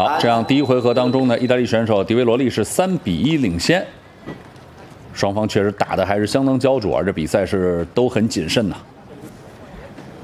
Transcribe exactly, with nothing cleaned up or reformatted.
好，这样第一回合当中呢，意大利选手迪维罗利是三比一领先。双方确实打的还是相当焦灼，而这比赛是都很谨慎呐、啊。